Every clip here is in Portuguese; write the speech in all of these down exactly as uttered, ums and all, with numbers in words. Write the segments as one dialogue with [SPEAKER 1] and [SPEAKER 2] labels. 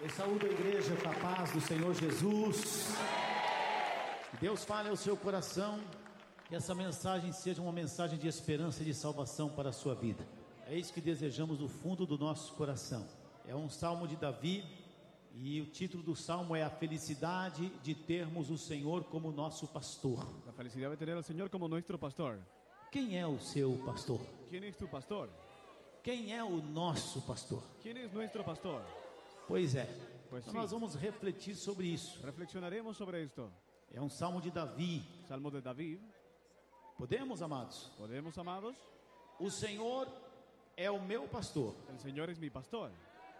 [SPEAKER 1] Eu saúdo a igreja com a paz do Senhor Jesus. Que Deus fale ao seu coração, que essa mensagem seja uma mensagem de esperança e de salvação para a sua vida. É isso que desejamos do fundo do nosso coração. É um salmo de Davi e o título do salmo é A Felicidade de Termos o Senhor como Nosso Pastor.
[SPEAKER 2] La felicidad de tener al Señor como nuestro pastor.
[SPEAKER 1] Quem é o seu pastor?
[SPEAKER 2] ¿Quién es tu pastor?
[SPEAKER 1] Quem é o nosso pastor?
[SPEAKER 2] ¿Quién es nuestro pastor?
[SPEAKER 1] Pois é,
[SPEAKER 2] Pois
[SPEAKER 1] então
[SPEAKER 2] sim.
[SPEAKER 1] nós vamos refletir sobre isso.
[SPEAKER 2] Reflexionaremos sobre esto.
[SPEAKER 1] É um salmo de Davi.
[SPEAKER 2] Salmo de David.
[SPEAKER 1] Podemos, amados?
[SPEAKER 2] ¿Podemos, amados?
[SPEAKER 1] O Senhor é o meu pastor,
[SPEAKER 2] El Señor es mi pastor.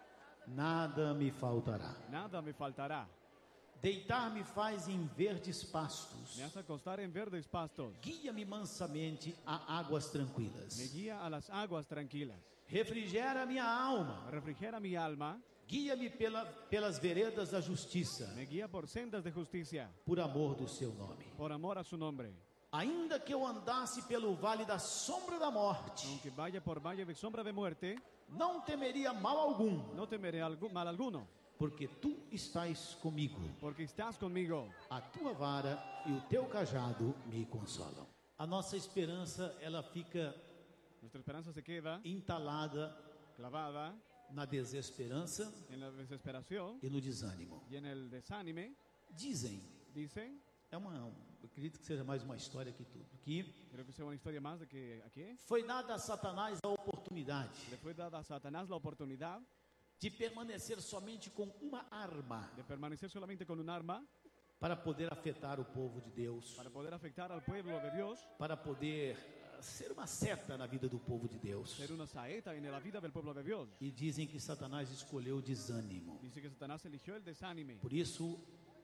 [SPEAKER 1] nada me faltará.
[SPEAKER 2] Nada me faltará.
[SPEAKER 1] Deitar-me faz em verdes pastos,
[SPEAKER 2] Me hace acostar en verdes pastos.
[SPEAKER 1] guia-me mansamente a águas
[SPEAKER 2] Me
[SPEAKER 1] tranquilas.
[SPEAKER 2] guía a las aguas tranquilas.
[SPEAKER 1] Refrigera minha alma,
[SPEAKER 2] Refrigera mi alma.
[SPEAKER 1] guia-me pela, pelas veredas da justiça,
[SPEAKER 2] Me guía por sendas de justicia.
[SPEAKER 1] por amor do seu nome.
[SPEAKER 2] Por amor a su nombre.
[SPEAKER 1] Ainda que eu andasse pelo vale da sombra da morte,
[SPEAKER 2] Aunque vaya por valle de sombra de muerte,
[SPEAKER 1] não temeria mal algum,
[SPEAKER 2] no temeré algu- mal alguno.
[SPEAKER 1] porque tu estás comigo.
[SPEAKER 2] Porque estás conmigo.
[SPEAKER 1] A tua vara e o teu cajado me consolam. A nossa esperança, ela fica
[SPEAKER 2] Nuestra esperanza se queda
[SPEAKER 1] entalada
[SPEAKER 2] clavada
[SPEAKER 1] na desesperança
[SPEAKER 2] en la desesperación
[SPEAKER 1] e no desânimo.
[SPEAKER 2] y en el desánime.
[SPEAKER 1] Dizem,
[SPEAKER 2] Dicen,
[SPEAKER 1] é uma, eu acredito que seja mais uma história que tudo, que
[SPEAKER 2] creo que sea una historia más de que aquí
[SPEAKER 1] foi dada a Satanás a oportunidade
[SPEAKER 2] le fue dada a Satanás la oportunidad
[SPEAKER 1] de permanecer somente com uma arma
[SPEAKER 2] de permanecer solamente con un arma
[SPEAKER 1] para poder afetar o povo de Deus,
[SPEAKER 2] para poder afectar al pueblo de Dios,
[SPEAKER 1] para poder ah, ser uma seta na vida do povo de Deus.
[SPEAKER 2] ser una saeta en la vida del pueblo de Dios.
[SPEAKER 1] E dizem que Satanás escolheu o desânimo.
[SPEAKER 2] Dice que Satanás eligió el desánime.
[SPEAKER 1] Por isso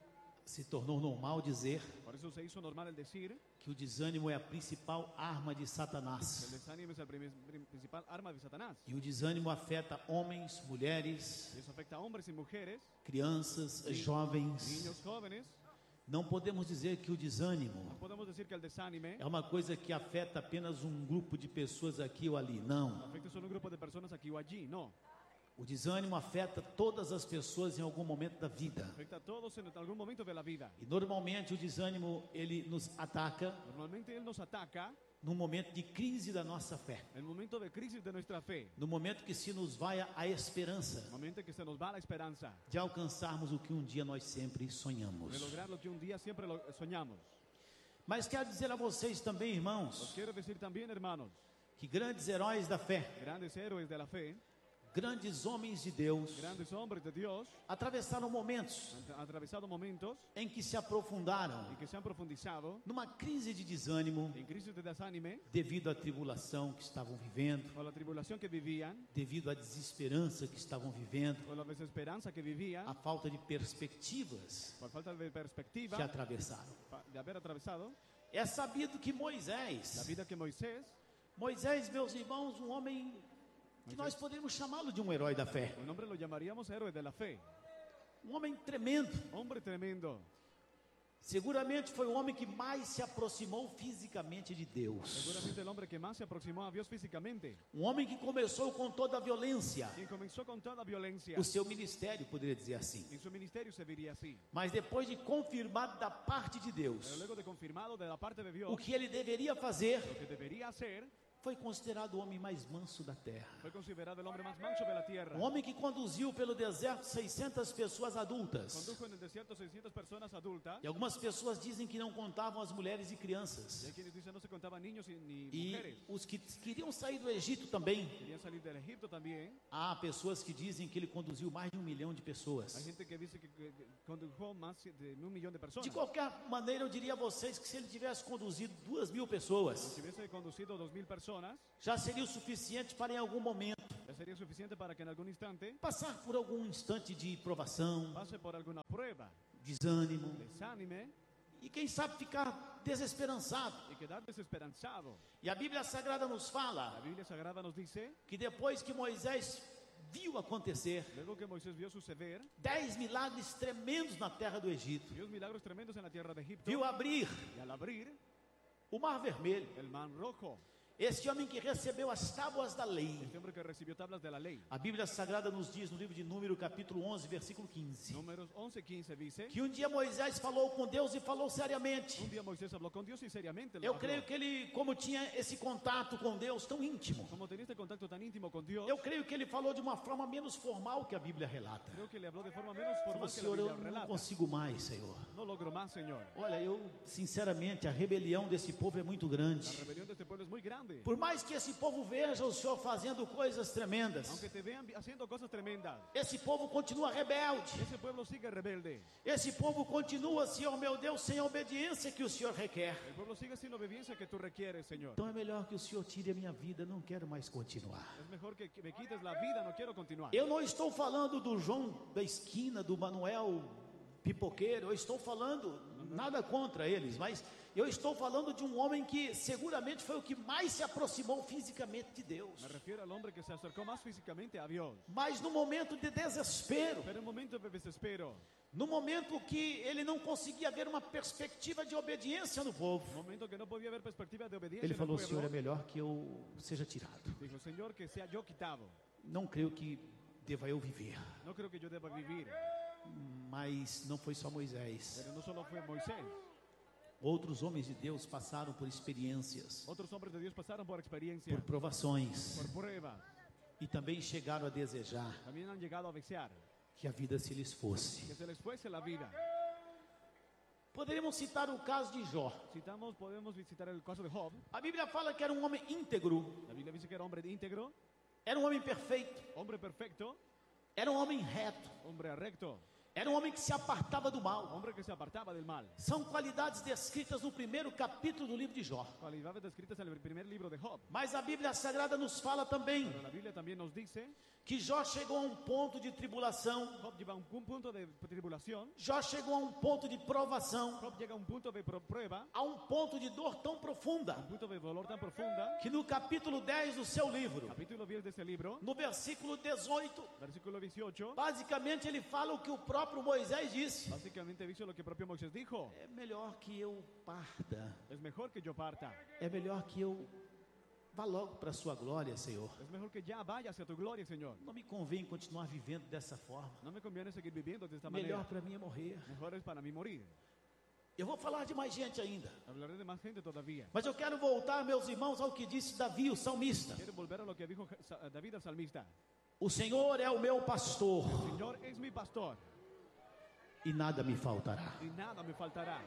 [SPEAKER 1] se tornou normal dizer
[SPEAKER 2] Por eso se hizo normal el decir
[SPEAKER 1] que o desânimo é a principal arma de
[SPEAKER 2] que el
[SPEAKER 1] Satanás.
[SPEAKER 2] desánimo es la prim- prim- principal arma de Satanás.
[SPEAKER 1] E o desânimo afeta homens,
[SPEAKER 2] Y
[SPEAKER 1] mulheres,
[SPEAKER 2] eso afecta a hombres y mujeres,
[SPEAKER 1] crianças,
[SPEAKER 2] niños
[SPEAKER 1] jovens.
[SPEAKER 2] jóvenes.
[SPEAKER 1] Não podemos dizer que o desânimo
[SPEAKER 2] Podemos decir que el desánime
[SPEAKER 1] é uma coisa que afeta apenas um grupo de pessoas aqui ou ali. Não.
[SPEAKER 2] afecta solo un grupo de personas aquí o allí. No,
[SPEAKER 1] O desânimo afeta todas as pessoas em algum momento da vida.
[SPEAKER 2] afecta a todos en algún momento de la vida.
[SPEAKER 1] E normalmente o desânimo ele nos ataca
[SPEAKER 2] Normalmente Él nos ataca
[SPEAKER 1] num momento de crise da nossa fé.
[SPEAKER 2] en el momento de crisis de nuestra fe,
[SPEAKER 1] No momento que se nos vai a esperança
[SPEAKER 2] en el momento que se nos va la esperanza
[SPEAKER 1] de alcançarmos o que um dia nós sempre
[SPEAKER 2] de
[SPEAKER 1] sonhamos.
[SPEAKER 2] lograr lo que un día siempre lo soñamos.
[SPEAKER 1] Mas quero dizer a vocês também,
[SPEAKER 2] Os
[SPEAKER 1] irmãos,
[SPEAKER 2] quiero decir también, hermanos,
[SPEAKER 1] que grandes heróis da fé,
[SPEAKER 2] grandes héroes de la fe,
[SPEAKER 1] grandes homens de Deus,
[SPEAKER 2] grandes hombres de Dios,
[SPEAKER 1] atravessaram momentos
[SPEAKER 2] han atravesado momentos
[SPEAKER 1] em que se aprofundaram
[SPEAKER 2] y que se han profundizado
[SPEAKER 1] numa crise de desânimo
[SPEAKER 2] en crisis de desánime
[SPEAKER 1] devido à tribulação que estavam vivendo,
[SPEAKER 2] por la tribulación que vivían,
[SPEAKER 1] devido à desesperança que estavam vivendo,
[SPEAKER 2] por la desesperanza que
[SPEAKER 1] a
[SPEAKER 2] vivían,
[SPEAKER 1] falta de perspectivas
[SPEAKER 2] por falta de
[SPEAKER 1] que
[SPEAKER 2] perspectiva
[SPEAKER 1] atravessaram.
[SPEAKER 2] pa- de haber atravesado.
[SPEAKER 1] É sabido que
[SPEAKER 2] La
[SPEAKER 1] Moisés,
[SPEAKER 2] vida que Moisés,
[SPEAKER 1] Moisés, meus irmãos, um homem que nós podemos chamá-lo de um herói da fé,
[SPEAKER 2] un hombre lo llamaríamos héroe de la fe,
[SPEAKER 1] um homem tremendo.
[SPEAKER 2] hombre tremendo.
[SPEAKER 1] Seguramente foi o homem que mais se aproximou fisicamente de Deus.
[SPEAKER 2] Seguramente el hombre que más se aproximó a Dios físicamente,
[SPEAKER 1] Um homem que começou com toda a violência.
[SPEAKER 2] quien comenzó con toda violencia.
[SPEAKER 1] O seu ministério, poderia dizer assim.
[SPEAKER 2] En su ministerio se diría así.
[SPEAKER 1] Mas depois de confirmado da parte de
[SPEAKER 2] Pero
[SPEAKER 1] Deus,
[SPEAKER 2] luego de confirmado de la parte de
[SPEAKER 1] o
[SPEAKER 2] Dios,
[SPEAKER 1] que ele deveria fazer,
[SPEAKER 2] lo que debería hacer,
[SPEAKER 1] foi considerado o homem mais manso da terra.
[SPEAKER 2] fue considerado el hombre más manso de la tierra.
[SPEAKER 1] Um homem que conduziu pelo deserto seiscentas pessoas adultas.
[SPEAKER 2] Condujo en el desierto seiscientas personas adultas.
[SPEAKER 1] E algumas pessoas dizem que não contavam as mulheres e
[SPEAKER 2] Y
[SPEAKER 1] crianças.
[SPEAKER 2] hay quienes dicen no se contaban niños y- ni mujeres.
[SPEAKER 1] E os que queriam sair do Egito também.
[SPEAKER 2] Querían salir del Egipto también.
[SPEAKER 1] Há pessoas que dizem que ele conduziu mais de um milhão de
[SPEAKER 2] Hay
[SPEAKER 1] pessoas.
[SPEAKER 2] gente que dice que, que- que condujo más de un millón de personas.
[SPEAKER 1] De qualquer maneira, eu diria a vocês que se ele tivesse conduzido duas mil pessoas,
[SPEAKER 2] Si hubiese conducido dos mil personas,
[SPEAKER 1] já seria o suficiente para em algum momento
[SPEAKER 2] ya sería suficiente para que en algún instante
[SPEAKER 1] passar por algum instante de provação,
[SPEAKER 2] pase por alguna prueba,
[SPEAKER 1] desânimo
[SPEAKER 2] desánime
[SPEAKER 1] e quem sabe ficar desesperançado.
[SPEAKER 2] y quedar desesperanzado.
[SPEAKER 1] E a Bíblia Sagrada nos
[SPEAKER 2] La
[SPEAKER 1] fala
[SPEAKER 2] Biblia Sagrada nos dice,
[SPEAKER 1] que depois que Moisés viu acontecer
[SPEAKER 2] luego que Moisés vio suceder
[SPEAKER 1] dez milagres tremendos na terra do Egito,
[SPEAKER 2] Dios milagros tremendos en la tierra de Egipto,
[SPEAKER 1] viu abrir
[SPEAKER 2] y al abrir
[SPEAKER 1] o Mar Vermelho,
[SPEAKER 2] el mar rojo,
[SPEAKER 1] Este homem que recebeu as tábuas da lei.
[SPEAKER 2] Este hombre que recibió tablas de la ley.
[SPEAKER 1] A Bíblia Sagrada nos diz no livro de Número, capítulo onze, versículo quinze,
[SPEAKER 2] Números once, quince dice:
[SPEAKER 1] que um dia Moisés falou com Deus e falou seriamente.
[SPEAKER 2] un día Moisés habló con Dios y seriamente le
[SPEAKER 1] Eu
[SPEAKER 2] habló.
[SPEAKER 1] creio que ele, como tinha esse contato com Deus tão íntimo,
[SPEAKER 2] Como tenía este contacto tan íntimo con Dios,
[SPEAKER 1] eu creio que ele falou de uma forma menos formal que a Bíblia relata.
[SPEAKER 2] creo que le habló de forma menos
[SPEAKER 1] Falou,
[SPEAKER 2] formal que la
[SPEAKER 1] Senhor, eu
[SPEAKER 2] Biblia
[SPEAKER 1] não
[SPEAKER 2] relata.
[SPEAKER 1] consigo mais, Senhor.
[SPEAKER 2] No logro más, Señor.
[SPEAKER 1] Olha, eu, sinceramente, a rebelião desse povo é muito
[SPEAKER 2] La
[SPEAKER 1] grande.
[SPEAKER 2] rebelión de este pueblo es muy grande.
[SPEAKER 1] Por mais que esse povo veja o Senhor fazendo coisas tremendas,
[SPEAKER 2] Aunque te vean haciendo cosas tremendas,
[SPEAKER 1] esse povo continua rebelde.
[SPEAKER 2] ese pueblo sigue rebelde.
[SPEAKER 1] Esse povo continua, Senhor meu Deus, sem a obediência que o Senhor requer.
[SPEAKER 2] El pueblo sigue sin la obediencia que tú requieres, Señor.
[SPEAKER 1] Então é melhor que o Senhor tire a minha vida, não quero mais continuar.
[SPEAKER 2] Es mejor que que me quites la vida, no quiero continuar.
[SPEAKER 1] Eu não estou falando do João da esquina, do Manuel pipoqueiro, eu estou falando nada contra eles, mas eu estou falando de um homem que seguramente foi o que mais se aproximou fisicamente de Deus.
[SPEAKER 2] Me refiero al hombre que se acercó más físicamente a Dios.
[SPEAKER 1] Mas no momento de desespero,
[SPEAKER 2] Pero en un momento de desespero,
[SPEAKER 1] no momento que ele não conseguia ver uma perspectiva de obediência no povo,
[SPEAKER 2] un momento que no podía haber perspectiva de obediencia
[SPEAKER 1] ele
[SPEAKER 2] en el
[SPEAKER 1] falou:
[SPEAKER 2] pueblo,
[SPEAKER 1] Senhor, é melhor que eu seja tirado.
[SPEAKER 2] dijo: Señor, que sea yo quitado.
[SPEAKER 1] Não creio que deva eu viver.
[SPEAKER 2] No creo que yo deba vivir.
[SPEAKER 1] Mas não foi só Moisés.
[SPEAKER 2] Pero no solo fue Moisés.
[SPEAKER 1] Outros homens de Deus passaram por experiências,
[SPEAKER 2] Otros hombres de Dios pasaron por experiencia,
[SPEAKER 1] por provações,
[SPEAKER 2] por pruebas.
[SPEAKER 1] e também chegaram a desejar
[SPEAKER 2] También han llegado a desear
[SPEAKER 1] que a vida se lhes fosse.
[SPEAKER 2] que se les fuese la vida.
[SPEAKER 1] Poderíamos citar o caso de Jó.
[SPEAKER 2] Citamos, podemos visitar el caso de Job.
[SPEAKER 1] A Bíblia fala que era um homem íntegro,
[SPEAKER 2] La Biblia dice que era hombre íntegro,
[SPEAKER 1] era um homem perfeito,
[SPEAKER 2] hombre perfecto,
[SPEAKER 1] era um homem reto,
[SPEAKER 2] hombre recto,
[SPEAKER 1] era um homem que se apartava do mal.
[SPEAKER 2] hombre que se apartaba del mal.
[SPEAKER 1] São qualidades descritas no primeiro capítulo do livro de Jó.
[SPEAKER 2] Cualidades descritas en el primer libro de Job.
[SPEAKER 1] Mas a Bíblia Sagrada nos fala também
[SPEAKER 2] Pero la Biblia también nos dice:
[SPEAKER 1] que Jó chegou a um ponto de tribulação,
[SPEAKER 2] Job lleva un, un punto de tribulación,
[SPEAKER 1] Jó chegou a um ponto de provação,
[SPEAKER 2] Job llega a un punto de pro- prueba,
[SPEAKER 1] a um ponto de dor tão profunda,
[SPEAKER 2] un punto de dolor tan profunda.
[SPEAKER 1] que no capítulo dez do seu livro,
[SPEAKER 2] Capítulo diez de ese libro,
[SPEAKER 1] no versículo dezoito,
[SPEAKER 2] versículo dieciocho,
[SPEAKER 1] basicamente ele fala o que o próprio Moisés disse:
[SPEAKER 2] básicamente dice lo que propio Moisés dijo:
[SPEAKER 1] é melhor que eu parta,
[SPEAKER 2] es mejor que yo parta,
[SPEAKER 1] é melhor que eu vá logo para a sua glória, Senhor.
[SPEAKER 2] es mejor que ya vaya hacia tu gloria, Señor.
[SPEAKER 1] Não me convém continuar vivendo dessa forma.
[SPEAKER 2] No me conviene seguir viviendo de esta
[SPEAKER 1] Melhor
[SPEAKER 2] manera.
[SPEAKER 1] para mim é morrer.
[SPEAKER 2] Mejor es para mí morir.
[SPEAKER 1] Eu vou falar de mais gente ainda,
[SPEAKER 2] Hablaré de más gente todavía.
[SPEAKER 1] mas eu quero voltar, meus irmãos, ao que disse Davi, o salmista.
[SPEAKER 2] Quiero volver a lo que dijo Sa- David el salmista:
[SPEAKER 1] O Senhor é o meu pastor
[SPEAKER 2] Señor es mi pastor
[SPEAKER 1] e nada me faltará.
[SPEAKER 2] y nada me faltará.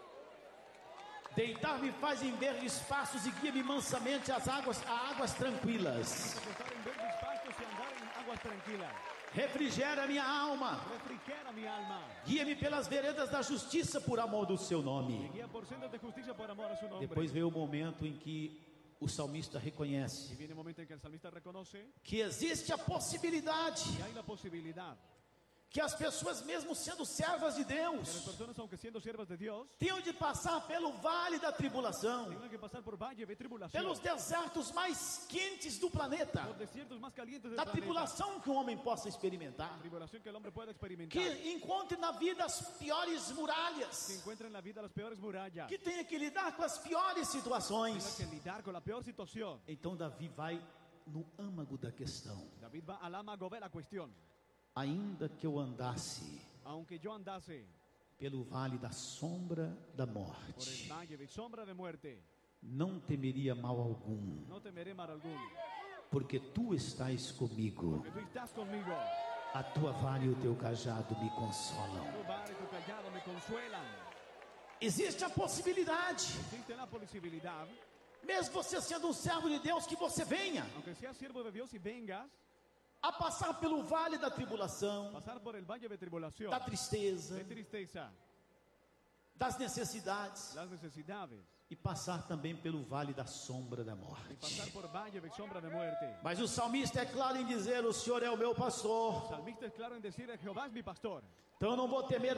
[SPEAKER 1] Deitar-me faz em verdes pastos e guia-me mansamente às águas, a águas tranquilas.
[SPEAKER 2] Acostar en verdes pastos y andar en aguas tranquilas.
[SPEAKER 1] Refrigera minha alma,
[SPEAKER 2] Refrigera mi alma.
[SPEAKER 1] guia-me pelas veredas da justiça por amor do seu
[SPEAKER 2] Me
[SPEAKER 1] nome.
[SPEAKER 2] guía por sendas de justicia por amor a su nombre.
[SPEAKER 1] Depois veio o momento em que o salmista
[SPEAKER 2] Y
[SPEAKER 1] reconhece
[SPEAKER 2] viene el momento en que el salmista reconoce
[SPEAKER 1] que existe a possibilidade
[SPEAKER 2] que hay la posibilidad
[SPEAKER 1] que as pessoas, mesmo sendo servas de
[SPEAKER 2] que las
[SPEAKER 1] Deus,
[SPEAKER 2] personas, aunque siendo siervas de Dios,
[SPEAKER 1] tenham de passar pelo vale da tribulação,
[SPEAKER 2] tengan que pasar por valle de tribulación,
[SPEAKER 1] pelos desertos mais quentes do planeta,
[SPEAKER 2] por desiertos más calientes del
[SPEAKER 1] da
[SPEAKER 2] planeta.
[SPEAKER 1] tribulação que o homem possa experimentar,
[SPEAKER 2] Tribulación que el hombre pueda experimentar,
[SPEAKER 1] que encontre na vida as piores
[SPEAKER 2] que
[SPEAKER 1] muralhas,
[SPEAKER 2] encuentra en la vida las peores murallas,
[SPEAKER 1] que tenha que lidar com as piores
[SPEAKER 2] tenga
[SPEAKER 1] situações.
[SPEAKER 2] que lidiar con la peor situación.
[SPEAKER 1] Então Davi vai no âmago da questão.
[SPEAKER 2] David va al amago de la cuestión:
[SPEAKER 1] Ainda que eu andasse
[SPEAKER 2] aunque yo andase
[SPEAKER 1] pelo vale da sombra da
[SPEAKER 2] por
[SPEAKER 1] morte,
[SPEAKER 2] el valle de sombra de muerte,
[SPEAKER 1] não temeria mal algum,
[SPEAKER 2] no temeré mal alguno,
[SPEAKER 1] porque tu estás comigo.
[SPEAKER 2] porque tú estás conmigo.
[SPEAKER 1] A tua vara e o teu cajado me consolam.
[SPEAKER 2] Tu vara y tu callado me consuelan.
[SPEAKER 1] Existe a possibilidade,
[SPEAKER 2] Existe la posibilidad,
[SPEAKER 1] mesmo você sendo um servo de Deus, que você venha
[SPEAKER 2] aunque seas siervo de Dios y vengas,
[SPEAKER 1] a passar pelo vale da tribulação,
[SPEAKER 2] pasar por el valle de tribulación,
[SPEAKER 1] da tristeza,
[SPEAKER 2] de tristeza,
[SPEAKER 1] das necessidades,
[SPEAKER 2] las necesidades,
[SPEAKER 1] e passar também pelo vale da sombra da
[SPEAKER 2] y
[SPEAKER 1] morte.
[SPEAKER 2] pasar por valle de sombra de muerte.
[SPEAKER 1] Mas o salmista é claro em dizer: o Senhor é o meu pastor,
[SPEAKER 2] El salmista es claro en decir: Jehová es mi pastor.
[SPEAKER 1] então eu não vou temer